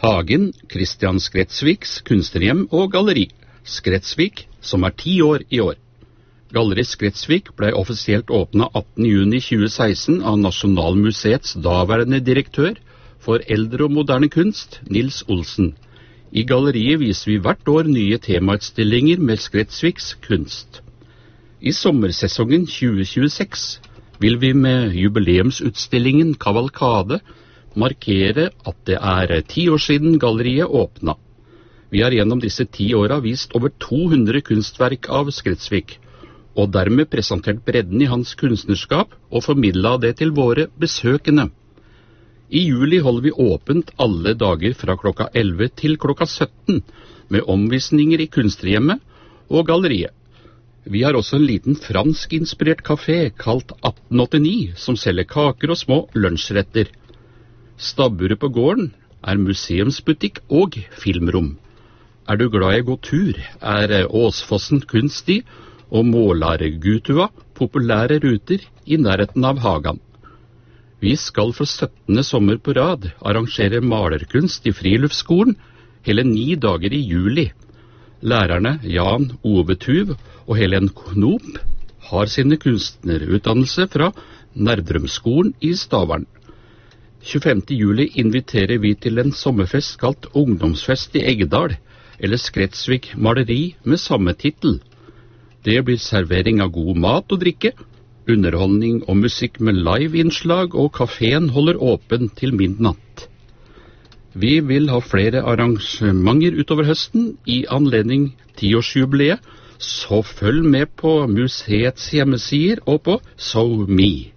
Hagen, Christian Skretsviks kunstnerhjem og galleri, Skretsvik, som 10 år i år. Galleri Skretsvik ble offisielt åpnet 18. juni 2016 av Nasjonalmuseets daværende direktør for eldre og moderne kunst, Nils Olsen. I galleriet viser vi hvert år nye temautstillinger med Skretsviks kunst. I sommersesongen 2026 vil vi med jubileumsutstillingen Kavalkade markere at det 10 år siden galleriet åpnet. Vi har gjennom disse 10 årene vist over 200 kunstverk av Skretsvik, og dermed presentert bredden i hans kunstnerskap og formidlet det til våre besøkende. I juli holder vi åpent alle dager fra klokka 11 til klokka 17 med omvisninger i kunstnerhjemmet og galleriet. Vi har også en liten fransk-inspirert kafé kalt 1889 som selger kaker og små lunsjretter. Stabburet på gården museumsbutikk og filmrom. Du glad i å gå tur, Åsfossen kunststi og Målargutua populære ruter i nærheten av hagen. Vi skal for 17. sommer på rad arrangere malerkunst i friluftsskolen hele 9 dager i juli. Lærerne Jan Ove Tuv og Helen Knop har sine kunstnerutdannelse fra Nerdrumskolen i Stavern. 25. juli inviterer vi til en sommerfest kalt Ungdomsfest i Eggedal, eller Skretsvik maleri med samme titel. Det blir servering av god mat og drikke, underholdning og musikk med live-innslag, og kaféen holder åpen til midnatt. Vi vil ha flere arrangementer utover høsten i anledning 10-årsjubileet, så følg med på museets hjemmesider og på SoMe.